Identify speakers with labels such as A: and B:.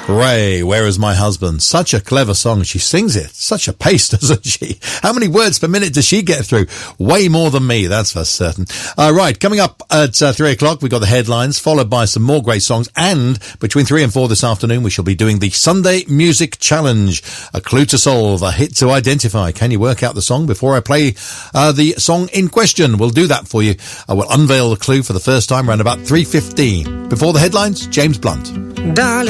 A: Ray, Where Is My Husband? Such a clever song. She sings it. Such a pace, doesn't she? How many words per minute does she get through? Way more than me, that's for certain. Right, coming up at 3 o'clock, we've got the headlines, followed by some more great songs. And between 3 and 4 this afternoon, we shall be doing the Sunday Music Challenge. A clue to solve, a hit to identify. Can you work out the song before I play the song in question? We'll do that for you. I will unveil the clue for the first time around about 3:15. Before the headlines, James Blunt.
B: Darling.